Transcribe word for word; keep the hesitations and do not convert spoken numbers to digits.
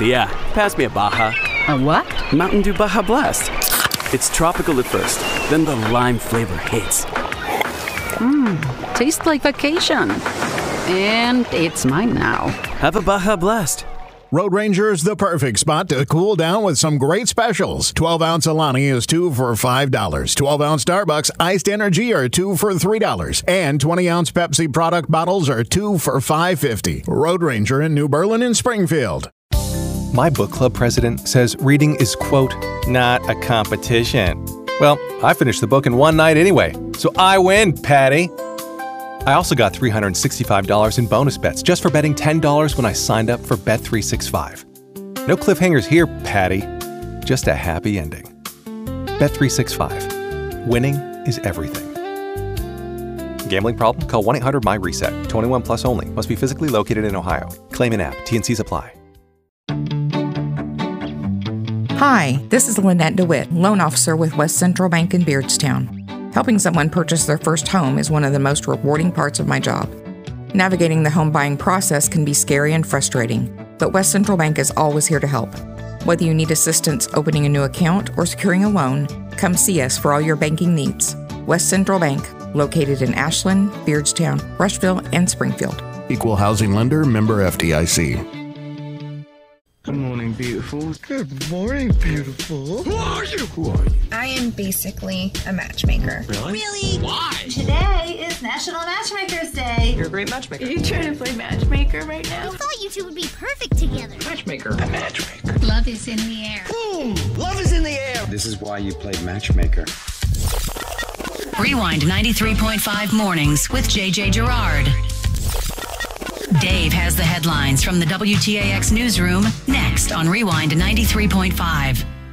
Yeah, pass me a Baja. A what? Mountain Dew Baja Blast. It's tropical at first, then the lime flavor hits. Mmm, tastes like vacation. And it's mine now. Have a Baja Blast. Road Ranger is the perfect spot to cool down with some great specials. twelve ounce Alani is two for five dollars. twelve ounce Starbucks Iced Energy are two for three dollars. And twenty ounce Pepsi product bottles are two for five fifty. Road Ranger in New Berlin and Springfield. My book club president says reading is, quote, not a competition. Well, I finished the book in one night anyway, so I win, Patty. I also got three hundred sixty-five dollars in bonus bets just for betting ten dollars when I signed up for Bet three sixty-five. No cliffhangers here, Patty. Just a happy ending. Bet three sixty-five. Winning is everything. Gambling problem? Call one eight hundred M Y reset. twenty-one plus only. Must be physically located in Ohio. Claim in app. T and Cs apply. Hi, this is Lynette DeWitt, loan officer with West Central Bank in Beardstown. Helping someone purchase their first home is one of the most rewarding parts of my job. Navigating the home buying process can be scary and frustrating, but West Central Bank is always here to help. Whether you need assistance opening a new account or securing a loan, come see us for all your banking needs. West Central Bank, located in Ashland, Beardstown, Rushville, and Springfield. Equal housing lender, member F D I C. Good morning, beautiful. Good morning, beautiful. Who are you? Who are you? I am basically a matchmaker. Really? Really? Why? Today is National Matchmakers Day. You're a great matchmaker. Are you trying to play matchmaker right now? I thought you two would be perfect together. Matchmaker. A matchmaker. Love is in the air. Boom! Love is in the air. This is why you played matchmaker. Rewind ninety-three point five mornings with J J Gerard. Dave has the headlines from the W T A X newsroom next on Rewind ninety-three point five.